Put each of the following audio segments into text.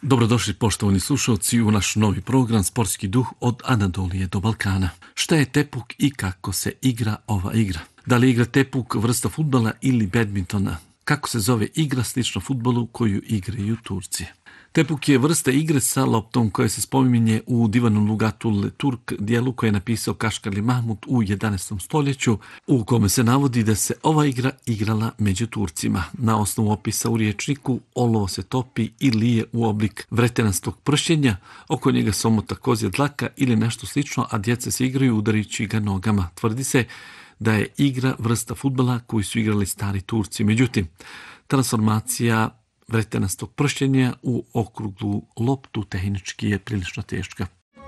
Dobrodošli poštovani slušalci u naš novi program Sportski duh od Anadolije do Balkana. Šta je tepuk i kako se igra ova igra? Da li igra tepuk vrsta fudbala ili badmintona? Kako se zove igra slično fudbalu koju igraju Turci? Tepuk je vrsta igre sa loptom koja se spominje u Divanu Lugatul Turk dijelu koje je napisao Kašgarli Mahmud u 11. stoljeću, u kome se navodi da se ova igra igrala među Turcima. Na osnovu opisa u riječniku, olovo se topi i lije u oblik vretenastog pršenja, oko njega se omota kozja dlaka ili nešto slično, a djeca se igraju udarajući ga nogama. Tvrdi se da je igra vrsta fudbala koju su igrali stari Turci. Međutim, transformacija vretenastog pršenja u okruglu loptu tehnički je prilično teška.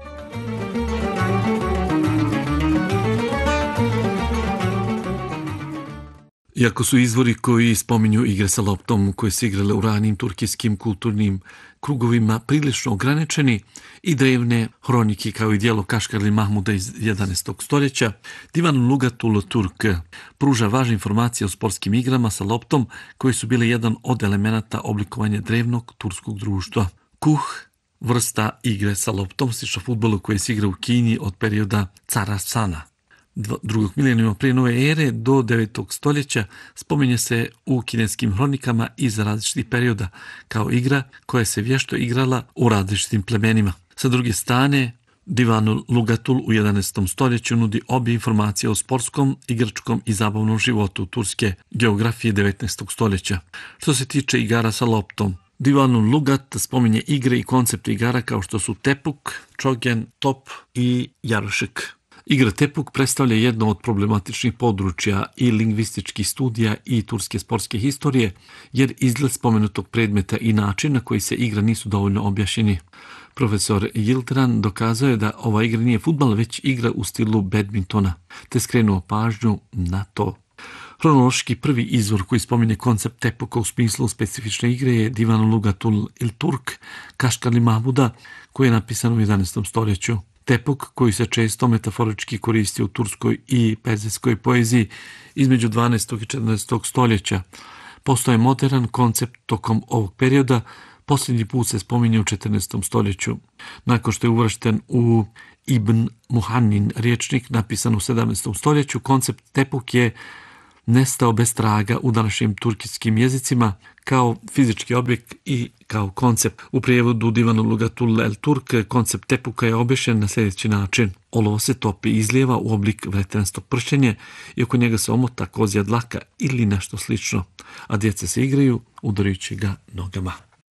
Iako su izvori koji spominju igre sa loptom koje se igrale u ranim turkijskim kulturnim krugovima prilično ograničeni i drevne hronike kao i dijelo Kašgarli Mahmuda iz 11. stoljeća, Divan Lugatul Turk pruža važne informacije o sportskim igrama sa loptom koji su bile jedan od elemenata oblikovanja drevnog turskog društva. Kuh, vrsta igre sa loptom, slično fudbalu koji se igra u Kini od perioda cara Sana. Drugog milenijuma prije nove ere do 9. stoljeća spominje se u kineskim hronikama iz različitih perioda kao igra koja se vješto igrala u različitim plemenima. Sa druge strane, Divan Lugatul u 11. stoljeću nudi obje informacije o sportskom, igračkom i zabavnom životu turske geografije 19. stoljeća. Što se tiče igara sa loptom, Divan Lugat spominje igre i koncept igara kao što su tepuk, čogen, top i jarošek. Igra tepuk predstavlja jedno od problematičnih područja i lingvističkih studija i turske sportske historije, jer izgled spomenutog predmeta i način na koji se igra nisu dovoljno objašnjeni. Profesor Yildiran dokazao je da ova igra nije fudbal, već igra u stilu badmintona, te skrenuo pažnju na to. Hronološki prvi izvor koji spominje koncept tepuka u smislu specifične igre je Divan Lugatul Turk Kašgarli Mahmuda koji je napisan u 11. stoljeću. Tepuk koji se često metaforički koristi u turskoj i perzijskoj poeziji između 12. i 14. stoljeća. Postoje modern koncept tokom ovog perioda, posljednji put se spominje u 14. stoljeću. Nakon što je uvršten u Ibn Muhannin riječnik napisan u 17. stoljeću, koncept tepuk je nestao bez traga u današnjim turkijskim jezicima kao fizički objekt i kao koncept. U prijevodu Divanu Lugatul Turk koncept tepuka je objašnjen na sljedeći način. Olovo se topi i izlijeva u oblik vretenastog pršenja i oko njega se omota kozja dlaka ili nešto slično, a djeca se igraju udarajući ga nogama.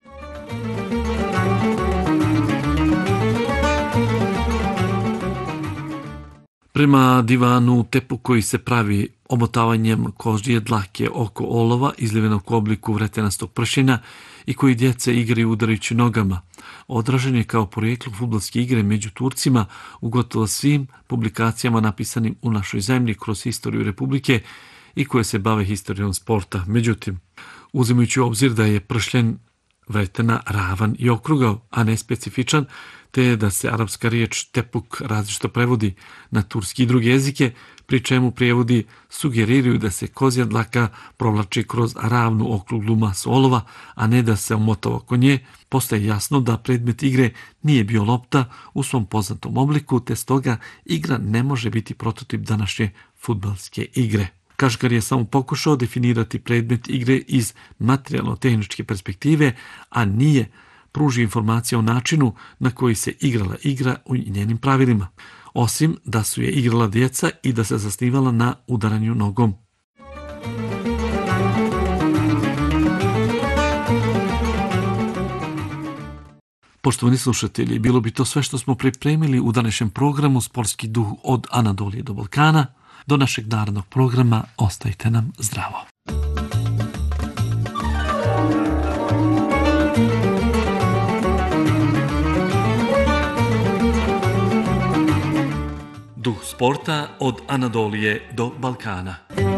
Prema divanu tepuk koji se pravi omotavanjem kozje dlake oko olova izlivenog u obliku vretenastog pršenja i koji djece igraju udarajući nogama, odražen je kao porijeklo fudbalske igre među Turcima u gotovo svim publikacijama napisanim u našoj zemlji kroz historiju Republike i koje se bave historijom sporta. Međutim, uzimajući u obzir da je pršljen vretena ravan i okrugao, a ne specifičan, te da se arapska riječ tepuk različito prevodi na turski i druge jezike, pri čemu prijevodi sugeriraju da se kozja dlaka provlači kroz ravnu okruglu masu olova, a ne da se omotava oko nje, postaje jasno da predmet igre nije bio lopta u svom poznatom obliku, te stoga igra ne može biti prototip današnje fudbalske igre. Kašgar je samo pokušao definirati predmet igre iz materijalno-tehničke perspektive, a nije pruži informacije o načinu na koji se igrala igra u njenim pravilima, osim da su je igrala djeca i da se zasnivala na udaranju nogom. Poštovani slušatelji, bilo bi to sve što smo pripremili u današnjem programu Sportski duh od Anadolije do Balkana. Do našeg narodnog programa ostajte nam zdravo. Duh sporta od Anadolije do Balkana.